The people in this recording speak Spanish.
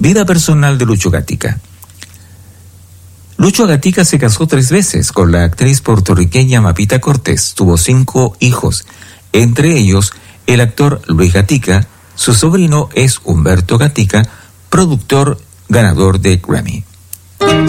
Vida personal de Lucho Gatica. Lucho Gatica se casó 3 veces con la actriz puertorriqueña Mapita Cortés. Tuvo 5 hijos, entre ellos el actor Luis Gatica. Su sobrino es Humberto Gatica, productor ganador de Grammy.